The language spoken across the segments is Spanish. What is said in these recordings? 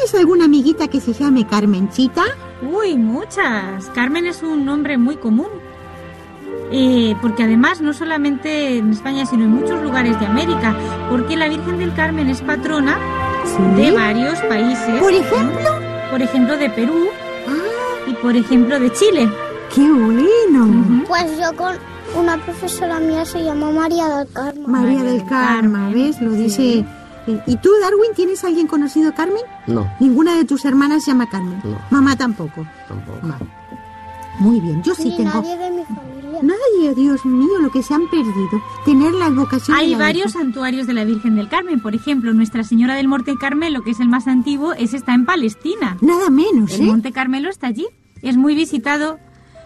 ¿Tienes alguna amiguita que se llame Carmencita? Uy, muchas. Carmen es un nombre muy común. Porque además no solamente en España, sino en muchos lugares de América, porque la Virgen del Carmen es patrona de varios países. ¿Por ejemplo? Por ejemplo, de Perú y por ejemplo de Chile. ¡Qué bueno! Pues yo con una profesora mía se llama María del Carmen. María del Carmen, ¿ves? Lo dice... ¿Y tú, Darwin, tienes a alguien conocido, Carmen? No. ¿Ninguna de tus hermanas se llama Carmen? No. ¿Mamá tampoco? Tampoco. Vale. Muy bien, yo sí Ni tengo... nadie de mi familia. Nadie, Dios mío, lo que se han perdido. Tener la vocación... Hay de la varios Virgen. santuarios de la Virgen del Carmen. Por ejemplo, Nuestra Señora del Monte Carmelo, que es el más antiguo, ese está en Palestina. Nada menos, El Monte Carmelo está allí. Es muy visitado,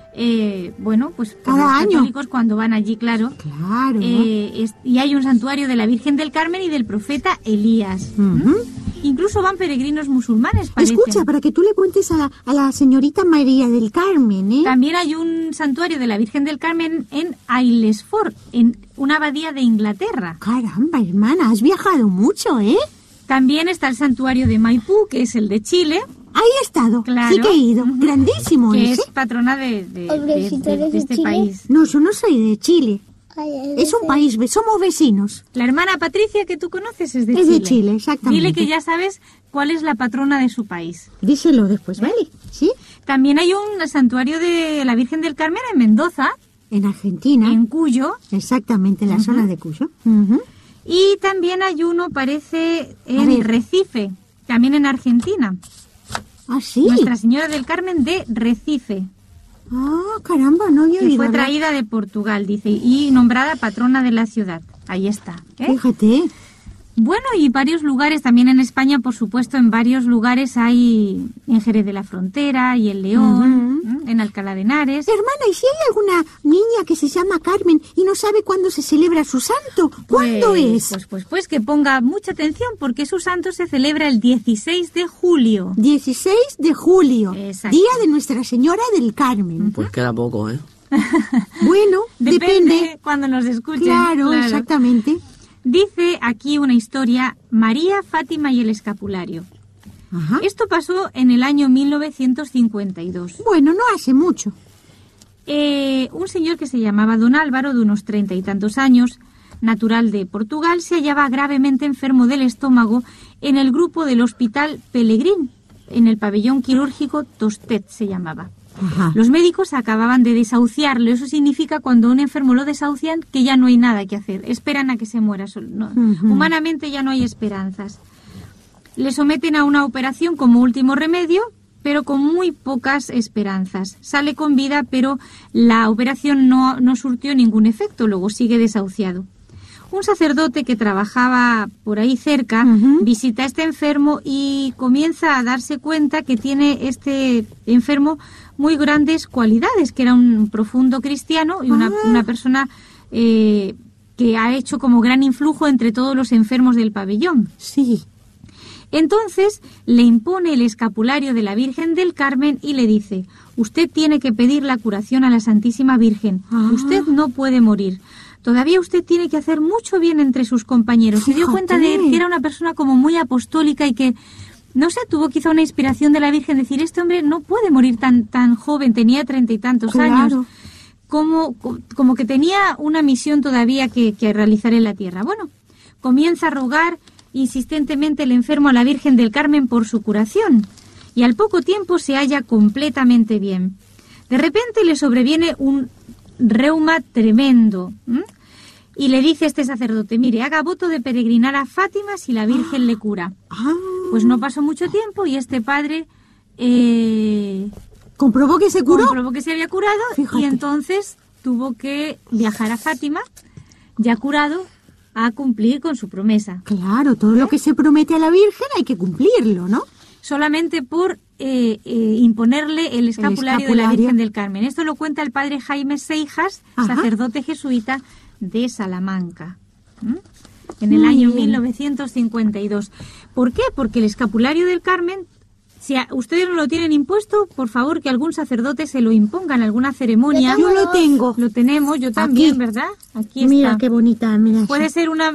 bueno, pues por Cada los año. católicos cuando van allí, claro. Claro. Y hay un santuario de la Virgen del Carmen y del profeta Elías. Ujú. Incluso van peregrinos musulmanes, parece. Escucha, para que tú le cuentes a la señorita María del Carmen, ¿eh? También hay un santuario de la Virgen del Carmen en Aylesford, en una abadía de Inglaterra. Caramba, hermana, has viajado mucho, ¿eh? También está el santuario de Maipú, que es el de Chile, Ahí he estado, Claro. sí que he ido. Ujú. Grandísimo que ese. es patrona de este Chile. país. No, yo no soy de Chile. Ay, Es un país, somos vecinos. La hermana Patricia que tú conoces es de Es Chile. de Chile, exactamente. Dile que ya sabes cuál es la patrona de su país. Díselo después, ¿vale? ¿Sí? También hay un santuario de la Virgen del Carmen en Mendoza, En Argentina. en Cuyo, Exactamente, en la zona de Cuyo. Ujú. y también hay uno, parece, A en ver. Recife, también en Argentina. Ah, sí. Nuestra Señora del Carmen de Recife, Ah, caramba, no había que oído fue hablar. traída de Portugal, dice, y nombrada patrona de la ciudad. Ahí está. ¿eh? Fíjate. Bueno, y varios lugares, también en España, por supuesto, en varios lugares hay en Jerez de la Frontera y en León, en Alcalá de Henares. Hermana, ¿y si hay alguna niña que se llama Carmen y no sabe cuándo se celebra su santo? ¿Cuándo es? Pues que ponga mucha atención porque su santo se celebra el 16 de julio. 16 de julio, Exacto. día de Nuestra Señora del Carmen. Pues queda poco, ¿eh? Bueno, depende. cuando nos escuchen. Claro, exactamente. Dice aquí una historia, María, Fátima y el escapulario. Ajá. Esto pasó en el año 1952. Bueno, no hace mucho. Un señor que se llamaba Don Álvaro, de unos 30 y tantos años, natural de Portugal, se hallaba gravemente enfermo del estómago en el grupo del Hospital Pelegrín, en el pabellón quirúrgico Tostet se llamaba. Ajá. Los médicos acababan de desahuciarlo. Eso significa cuando a un enfermo lo desahucian que ya no hay nada que hacer. Esperan a que se muera. Humanamente ya no hay esperanzas. Le someten a una operación como último remedio, pero con muy pocas esperanzas. Sale con vida, pero la operación no surtió ningún efecto. Luego sigue desahuciado. Un sacerdote que trabajaba por ahí cerca visita a este enfermo y comienza a darse cuenta que tiene este enfermo muy grandes cualidades, que era un profundo cristiano y una persona que ha hecho como gran influjo entre todos los enfermos del pabellón. Sí. Entonces le impone el escapulario de la Virgen del Carmen y le dice: usted tiene que pedir la curación a la Santísima Virgen, usted no puede morir. Todavía usted tiene que hacer mucho bien entre sus compañeros. Se dio cuenta de que era una persona como muy apostólica y que, no sé, tuvo quizá una inspiración de la Virgen, decir, este hombre no puede morir tan joven, tenía 30 y tantos años, como que tenía una misión todavía que realizar en la tierra. Bueno, comienza a rogar insistentemente el enfermo a la Virgen del Carmen por su curación, y al poco tiempo se halla completamente bien. De repente le sobreviene un reuma tremendo, y le dice este sacerdote: mire, haga voto de peregrinar a Fátima si la Virgen le cura. Pues no pasó mucho tiempo y este padre ¿Comprobó que se curó? comprobó que se había curado. Fíjate. Y entonces tuvo que viajar a Fátima, ya curado, a cumplir con su promesa. Claro, todo lo que se promete a la Virgen hay que cumplirlo, ¿no? Solamente por imponerle el escapulario de la Virgen del Carmen. Esto lo cuenta el padre Jaime Seijas, sacerdote jesuita de Salamanca, en el año 1952. ¿Por qué? Porque el escapulario del Carmen, si ustedes no lo tienen impuesto, por favor que algún sacerdote se lo imponga en alguna ceremonia. Yo lo tengo. Lo tenemos, yo también, Aquí. ¿verdad? Aquí está. Mira qué bonita, mira. Puede ser una